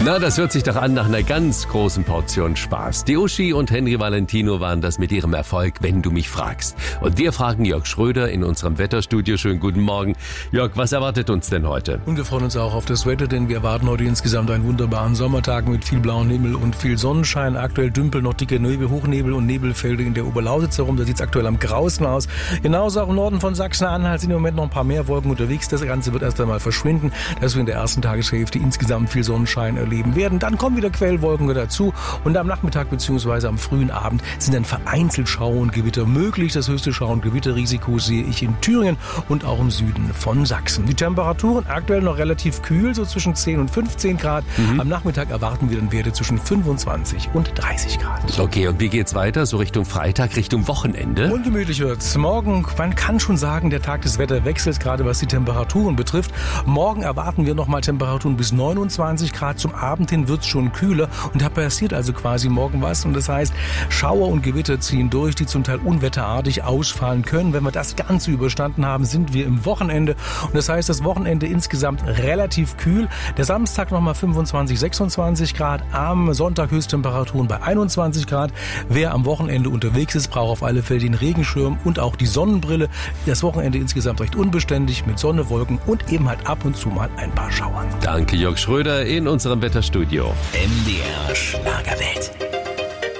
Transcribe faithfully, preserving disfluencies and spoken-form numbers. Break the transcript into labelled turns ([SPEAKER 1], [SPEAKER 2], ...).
[SPEAKER 1] Na, das hört sich doch an nach einer ganz großen Portion Spaß. Die Uschi und Henry Valentino waren das mit ihrem Erfolg, wenn du mich fragst. Und wir fragen Jörg Schröder in unserem Wetterstudio. Schönen guten Morgen. Jörg, was erwartet uns denn heute?
[SPEAKER 2] Und wir freuen uns auch auf das Wetter, denn wir erwarten heute insgesamt einen wunderbaren Sommertag mit viel blauem Himmel und viel Sonnenschein. Aktuell dümpeln noch dicke Nebel, Hochnebel und Nebelfelder in der Oberlausitz herum. Da sieht es aktuell am grausten aus. Genauso auch im Norden von Sachsen-Anhalt sind im Moment noch ein paar mehr Wolken unterwegs. Das Ganze wird erst einmal verschwinden, dass wir in der ersten Tageshälfte insgesamt viel Sonnenschein erleben werden. Dann kommen wieder Quellwolken dazu und am Nachmittag bzw. am frühen Abend sind dann vereinzelt Schauer und Gewitter möglich. Das höchste Schauer- und Gewitterrisiko sehe ich in Thüringen und auch im Süden von Sachsen. Die Temperaturen aktuell noch relativ kühl, so zwischen zehn und fünfzehn Grad. Mhm. Am Nachmittag erwarten wir dann Werte zwischen fünfundzwanzig und dreißig Grad.
[SPEAKER 1] Okay, und wie geht's weiter? So Richtung Freitag, Richtung Wochenende?
[SPEAKER 2] Ungemütlich wird's. Morgen, man kann schon sagen, der Tag des Wetterwechsels, gerade was die Temperaturen betrifft. Morgen erwarten wir nochmal Temperaturen bis neunundzwanzig Grad. Zum Abend hin wird's schon kühler und da passiert also quasi morgen was. Und das heißt, Schauer und Gewitter ziehen durch, die zum Teil unwetterartig ausfallen können. Wenn wir das Ganze überstanden haben, sind wir im Wochenende. Und das heißt, das Wochenende insgesamt relativ kühl. Der Samstag nochmal fünfundzwanzig, sechsundzwanzig Grad. Am Sonntag Höchsttemperaturen bei einundzwanzig Grad. Wer am Wochenende unterwegs ist, braucht auf alle Fälle den Regenschirm und auch die Sonnenbrille. Das Wochenende insgesamt recht unbeständig mit Sonne, Wolken und eben halt ab und zu mal ein paar Schauern.
[SPEAKER 1] Danke, Jörg Schröder in unserem Wetterstudio.
[SPEAKER 3] M D R Schlagerwelt.